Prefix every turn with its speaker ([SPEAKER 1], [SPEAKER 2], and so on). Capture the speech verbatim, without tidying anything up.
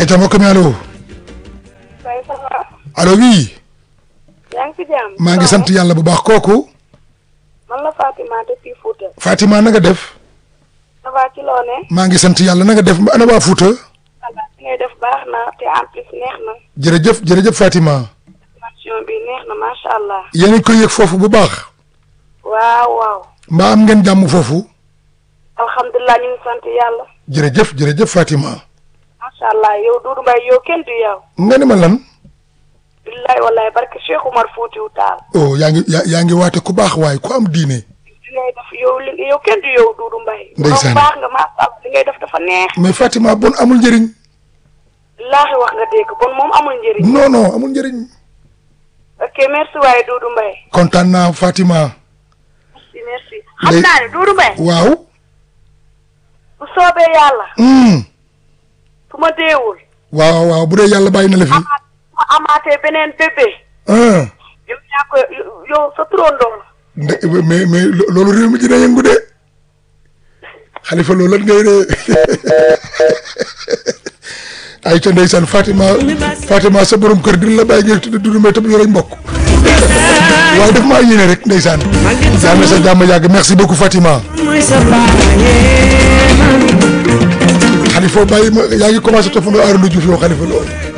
[SPEAKER 1] ayca mbokk mi allo.
[SPEAKER 2] Baye Safa.
[SPEAKER 1] allo oui.
[SPEAKER 2] yaa ngi ci jàmm.
[SPEAKER 1] maa ngi sant yàlla bu baax kooku.
[SPEAKER 2] man la Fatima depuis Fouta.
[SPEAKER 1] Fatima na nga def.
[SPEAKER 2] ça va ci loo ne.
[SPEAKER 1] maa ngi sant yàlla na nga def ana waa Fouta.
[SPEAKER 2] voilà li ngay def baax na te en plus neex na.
[SPEAKER 1] jërëjëf jërëjëf Fatima.
[SPEAKER 2] émission bi neex na macha allah.
[SPEAKER 1] yéen a ngi koy yëg foofu bu baax.
[SPEAKER 2] waaw waaw.
[SPEAKER 1] mbaa am ngeen jàmm foofu.
[SPEAKER 2] alhamdulilah ñu ngi sant yàlla.
[SPEAKER 1] jërëjëf jërëjëf Fatima.
[SPEAKER 2] macha allah yow Doudou Mbaye yow kenn du yow.
[SPEAKER 1] nga ne ma lan.
[SPEAKER 2] billahi wallahi barke Cheikh Oumar Foutiou Tall.
[SPEAKER 1] oh yaa ngi yaa yaa ngi waate ku baax waaye ku am diine.
[SPEAKER 2] li ngay def yow li yow kenn du yow Doudou Mbaye.
[SPEAKER 1] ndeysaan
[SPEAKER 2] baax nga macha allah li ngay def dafa neex.
[SPEAKER 1] mais Fatima bon amul njëriñ.
[SPEAKER 2] laaxi wax nga dégg bon moom amul njëriñ.
[SPEAKER 1] non non amul njëriñ.
[SPEAKER 2] ok merci waaye Doudou Mbaye.
[SPEAKER 1] kontaan naa Fatima.
[SPEAKER 2] merci merci. xam naa ne Doudou Mbaye.
[SPEAKER 1] waaw.
[SPEAKER 2] bu soobee yàlla. su ma deewul.
[SPEAKER 1] waaw waaw bu dee yàlla bàyyi na la fi.
[SPEAKER 2] amaat ma amaatee beneen bébé. yow yaa ko yow sa turandoo la.
[SPEAKER 1] nde mais mais loolu réew mi dina yëngu de. xalifa loolu lan ngay de ay ca ndeysaan Fatima Fatima sa borom kër dina la bàyyi ngeen tudd Doudou Mbaye tam yore mbokk waaye daf maa yéene rek ndeysaan yaa ngi sa jàmm yàgg merci beaucoup Fatima. xalifa bàyyi ma yaa ngi commencé toppandoo Arona Diouf yow xalifa loolu.